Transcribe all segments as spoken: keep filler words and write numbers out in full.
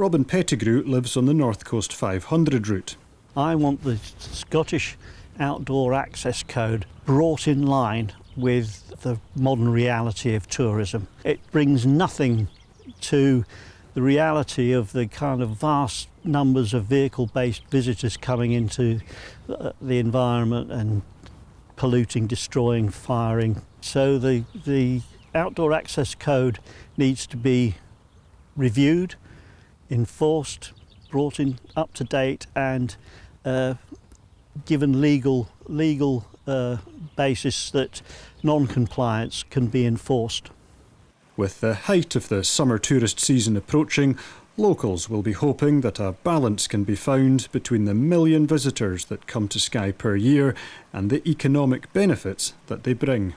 Robin Pettigrew lives on the North Coast five hundred route. I want the Scottish Outdoor Access Code brought in line with the modern reality of tourism. It brings nothing to the reality of the kind of vast numbers of vehicle-based visitors coming into the environment and polluting, destroying, firing. So the, the Outdoor Access Code needs to be reviewed, enforced, brought in up to date and uh, given legal legal uh, basis that non-compliance can be enforced. With the height of the summer tourist season approaching, locals will be hoping that a balance can be found between the million visitors that come to Skye per year and the economic benefits that they bring.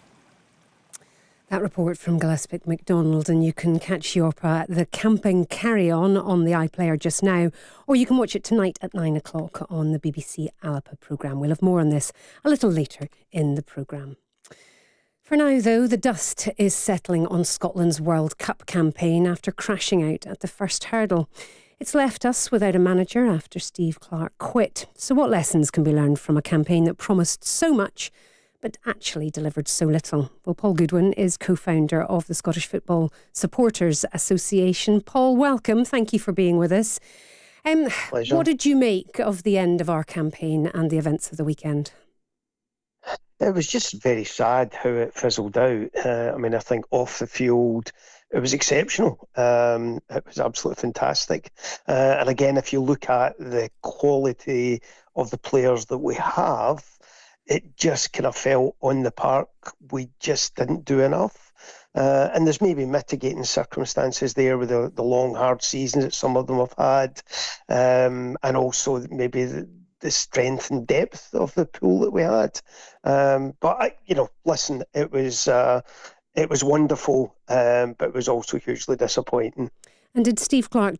That report from Gillespie MacDonald, and you can catch your uh, the camping carry-on on the iPlayer just now, or you can watch it tonight at nine o'clock on the B B C Alapa programme. We'll have more on this a little later in the programme. For now, though, the dust is settling on Scotland's World Cup campaign after crashing out at the first hurdle. It's left us without a manager after Steve Clarke quit. So what lessons can be learned from a campaign that promised so much but actually delivered so little? Well, Paul Goodwin is co-founder of the Scottish Football Supporters Association. Paul, welcome. Thank you for being with us. Um, Pleasure. What did you make of the end of our campaign and the events of the weekend? It was just very sad how it fizzled out. Uh, I mean, I think off the field, it was exceptional. Um, it was absolutely fantastic. Uh, and again, if you look at the quality of the players that we have, it just kind of felt on the park we just didn't do enough. Uh, and there's maybe mitigating circumstances there with the, the long, hard seasons that some of them have had, um, and also maybe the, the strength and depth of the pool that we had. Um, but, I, you know, listen, it was uh, it was wonderful, um, but it was also hugely disappointing. And did Steve Clarke